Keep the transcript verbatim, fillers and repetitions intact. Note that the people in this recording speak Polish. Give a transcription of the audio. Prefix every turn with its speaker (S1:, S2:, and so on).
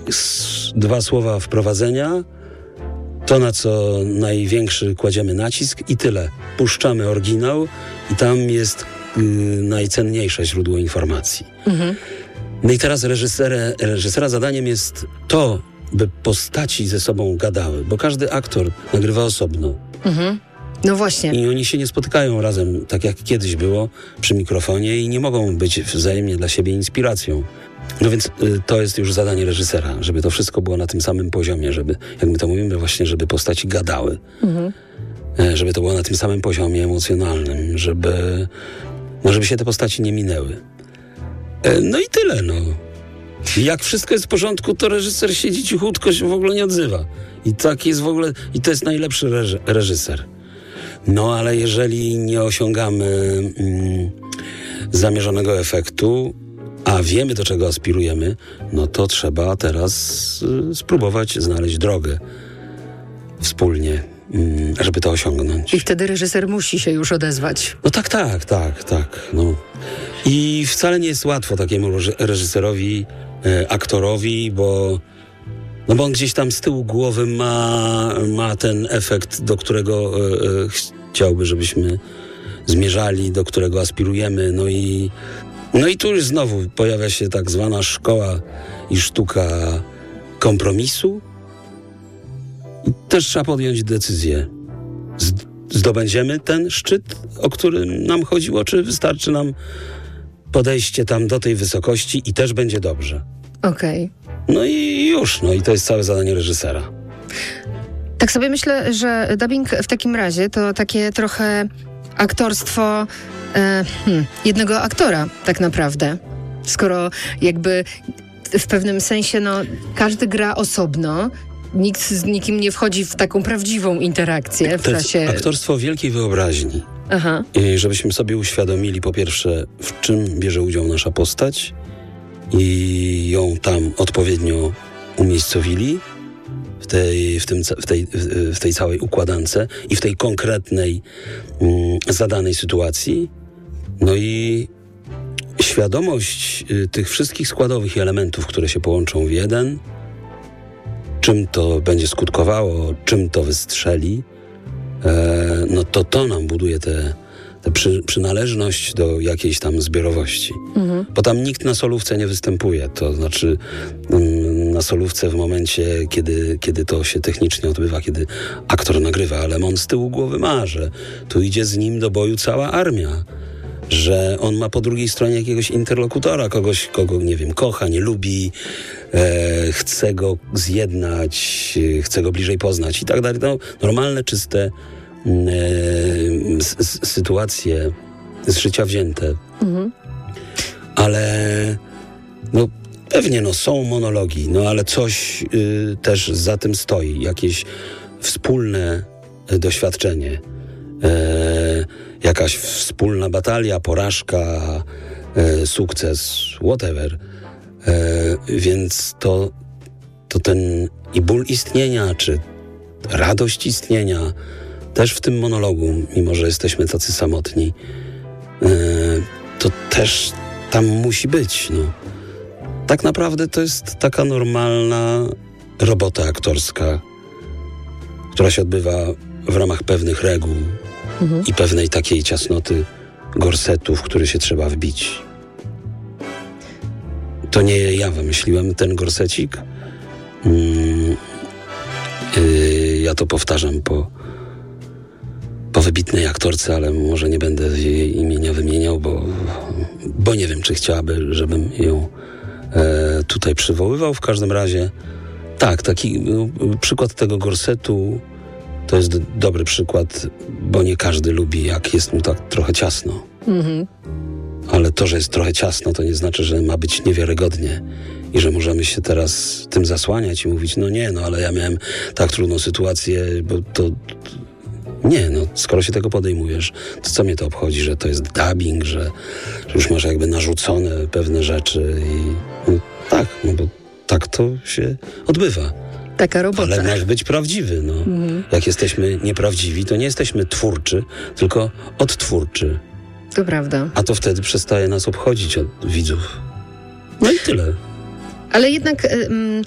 S1: s- dwa słowa wprowadzenia, to na co największy kładziemy nacisk i tyle. Puszczamy oryginał i tam jest y, najcenniejsze źródło informacji. Mhm. No i teraz reżysera, reżysera zadaniem jest to, by postaci ze sobą gadały, bo każdy aktor nagrywa osobno.
S2: Mhm. No właśnie.
S1: I oni się nie spotykają razem, tak jak kiedyś było, przy mikrofonie i nie mogą być wzajemnie dla siebie inspiracją. No więc y, to jest już zadanie reżysera, żeby to wszystko było na tym samym poziomie, żeby, jak my to mówimy właśnie, żeby postaci gadały. Mhm. E, żeby to było na tym samym poziomie emocjonalnym, żeby, no, żeby się te postaci nie minęły. E, no i tyle, no. Jak wszystko jest w porządku, to reżyser siedzi cichutko, się w ogóle nie odzywa. I tak jest w ogóle, i to jest najlepszy reż- reżyser. No ale jeżeli nie osiągamy mm, zamierzonego efektu, a wiemy, do czego aspirujemy, no to trzeba teraz y, spróbować znaleźć drogę wspólnie, y, żeby to osiągnąć.
S2: I wtedy reżyser musi się już odezwać.
S1: No tak, tak, tak, tak. No. I wcale nie jest łatwo takiemu reżyserowi, y, aktorowi, bo, no bo on gdzieś tam z tyłu głowy ma, ma ten efekt, do którego y, y, chciałby, żebyśmy zmierzali, do którego aspirujemy, no i No i tu już znowu pojawia się tak zwana szkoła i sztuka kompromisu. I też trzeba podjąć decyzję. Zdobędziemy ten szczyt, o którym nam chodziło, czy wystarczy nam podejście tam do tej wysokości i też będzie dobrze.
S2: Okej.
S1: Okay. No i już, no i to jest całe zadanie reżysera.
S2: Tak sobie myślę, że dubbing w takim razie to takie trochę aktorstwo e, hmm, jednego aktora tak naprawdę. Skoro jakby w pewnym sensie no, każdy gra osobno, nikt z nikim nie wchodzi w taką prawdziwą interakcję w
S1: to
S2: czasie...
S1: jest aktorstwo wielkiej wyobraźni.
S2: Aha.
S1: I żebyśmy sobie uświadomili po pierwsze, w czym bierze udział nasza postać i ją tam odpowiednio umiejscowili w tej, w tym, w tej, w tej całej układance i w tej konkretnej mm, zadanej sytuacji. No i świadomość y, tych wszystkich składowych elementów, które się połączą w jeden, czym to będzie skutkowało, czym to wystrzeli, e, no to to nam buduje tę przy, przynależność do jakiejś tam zbiorowości. Mhm. Bo tam nikt na solówce nie występuje. To znaczy mm, na solówce w momencie, kiedy, kiedy to się technicznie odbywa, kiedy aktor nagrywa, ale on z tyłu głowy ma, że tu idzie z nim do boju cała armia. Że on ma po drugiej stronie jakiegoś interlokutora, kogoś, kogo, nie wiem, kocha, nie lubi, e, chce go zjednać, e, chce go bliżej poznać i tak dalej. No, normalne, czyste e, s, s, sytuacje z życia wzięte. Mhm. Ale no pewnie no, są monologi, no ale coś y, też za tym stoi. Jakieś wspólne y, doświadczenie. E, jakaś wspólna batalia, porażka, e, sukces, whatever. E, więc to, to ten i ból istnienia, czy radość istnienia też w tym monologu, mimo że jesteśmy tacy samotni, e, to też tam musi być. No. Tak naprawdę to jest taka normalna robota aktorska, która się odbywa w ramach pewnych reguł, mhm. i pewnej takiej ciasnoty gorsetu, w który się trzeba wbić. To nie ja wymyśliłem ten gorsecik. Mm, yy, ja to powtarzam po, po wybitnej aktorce, ale może nie będę jej imienia wymieniał, bo, bo nie wiem, czy chciałaby, żebym ją e, tutaj przywoływał. W każdym razie tak, taki no, przykład tego gorsetu to jest dobry przykład, bo nie każdy lubi, jak jest mu tak trochę ciasno. Mhm. Ale to, że jest trochę ciasno, to nie znaczy, że ma być niewiarygodnie i że możemy się teraz tym zasłaniać i mówić, no nie, no ale ja miałem tak trudną sytuację, bo to... to nie, no skoro się tego podejmujesz, to co mnie to obchodzi, że to jest dubbing, że, że już masz jakby narzucone pewne rzeczy i no, tak, no bo tak to się odbywa.
S2: Taka robota.
S1: Ale masz być prawdziwy, no. Mhm. Jak jesteśmy nieprawdziwi, to nie jesteśmy twórczy, tylko odtwórczy.
S2: To prawda.
S1: A to wtedy przestaje nas obchodzić od widzów. No i tyle.
S2: Ale jednak... Y-